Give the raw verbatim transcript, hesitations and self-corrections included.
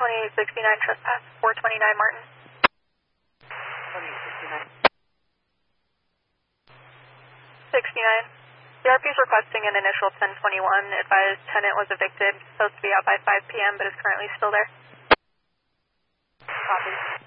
twenty-eight sixty-nine trespass, four twenty-nine Martin. twenty-eight sixty-nine. sixty-nine. C R P is requesting an initial ten twenty-one. Advised tenant was evicted, supposed to be out by five p m but is currently still there. Copy.